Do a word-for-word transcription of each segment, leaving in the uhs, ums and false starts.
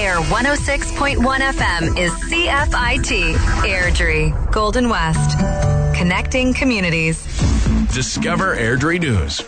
Air one oh six point one F M is C F I T, Airdrie, Golden West. Connecting communities. Discover Airdrie News.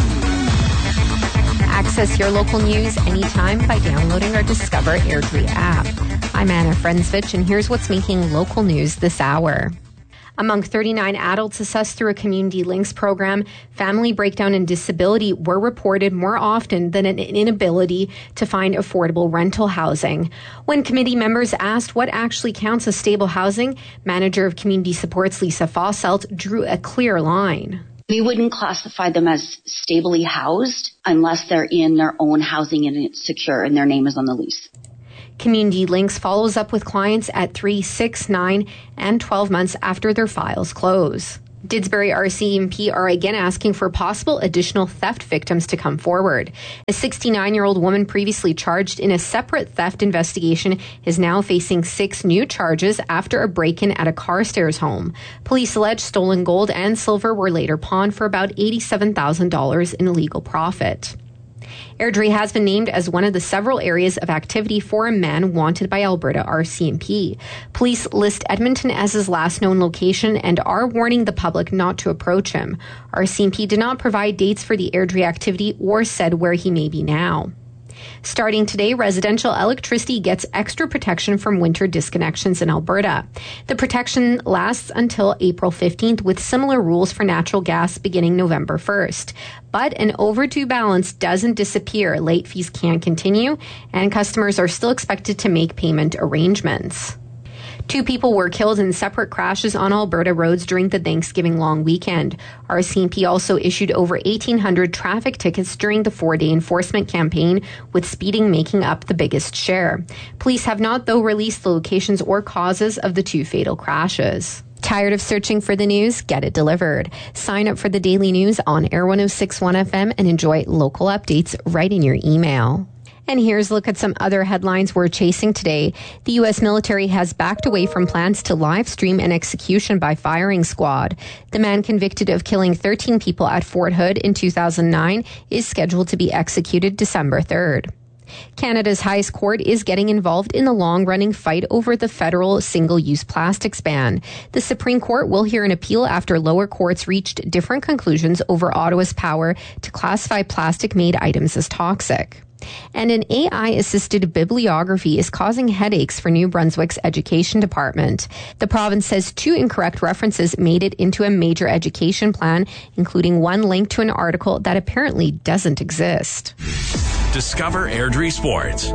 Access your local news anytime by downloading our Discover Airdrie app. I'm Anna Frensvich, and here's what's making local news this hour. Among thirty-nine adults assessed through a Community Links program, family breakdown and disability were reported more often than an inability to find affordable rental housing. When committee members asked what actually counts as stable housing, Manager of Community Supports Lisa Fosselt drew a clear line. We wouldn't classify them as stably housed unless they're in their own housing and it's secure and their name is on the lease. Community Links follows up with clients at three, six, nine, and twelve months after their files close. Didsbury R C M P are again asking for possible additional theft victims to come forward. A sixty-nine-year-old woman previously charged in a separate theft investigation is now facing six new charges after a break-in at a Carstairs home. Police allege stolen gold and silver were later pawned for about eighty-seven thousand dollars in illegal profit. Airdrie has been named as one of the several areas of activity for a man wanted by Alberta R C M P. Police list Edmonton as his last known location and are warning the public not to approach him. R C M P did not provide dates for the Airdrie activity or said where he may be now. Starting today, residential electricity gets extra protection from winter disconnections in Alberta. The protection lasts until April fifteenth, with similar rules for natural gas beginning November first. But an overdue balance doesn't disappear. Late fees can continue, and customers are still expected to make payment arrangements. Two people were killed in separate crashes on Alberta roads during the Thanksgiving long weekend. R C M P also issued over eighteen hundred traffic tickets during the four-day enforcement campaign, with speeding making up the biggest share. Police have not, though, released the locations or causes of the two fatal crashes. Tired of searching for the news? Get it delivered. Sign up for the daily news on Air one oh six point one F M and enjoy local updates right in your email. And here's a look at some other headlines we're chasing today. The U S military has backed away from plans to live stream an execution by firing squad. The man convicted of killing thirteen people at Fort Hood in two thousand nine is scheduled to be executed December third. Canada's highest court is getting involved in the long-running fight over the federal single-use plastics ban. The Supreme Court will hear an appeal after lower courts reached different conclusions over Ottawa's power to classify plastic-made items as toxic. And an A I-assisted bibliography is causing headaches for New Brunswick's education department. The province says two incorrect references made it into a major education plan, including one linked to an article that apparently doesn't exist. Discover Airdrie Sports.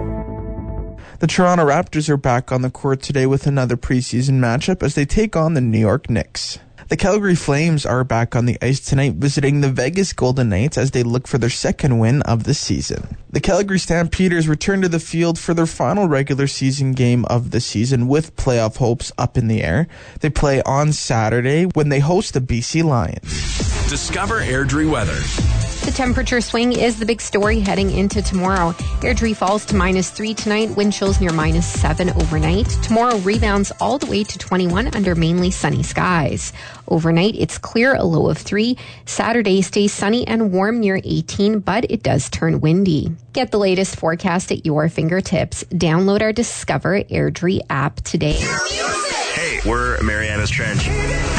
The Toronto Raptors are back on the court today with another preseason matchup as they take on the New York Knicks. The Calgary Flames are back on the ice tonight visiting the Vegas Golden Knights as they look for their second win of the season. The Calgary Stampeders return to the field for their final regular season game of the season with playoff hopes up in the air. They play on Saturday when they host the B C Lions. Discover Airdrie weather. The temperature swing is the big story heading into tomorrow. Airdrie falls to minus three tonight, wind chills near minus seven overnight. Tomorrow rebounds all the way to twenty-one under mainly sunny skies. Overnight, it's clear, a low of three. Saturday stays sunny and warm near eighteen, but it does turn windy. Get the latest forecast at your fingertips. Download our Discover Airdrie app today. Hey, we're Mariana's Trench.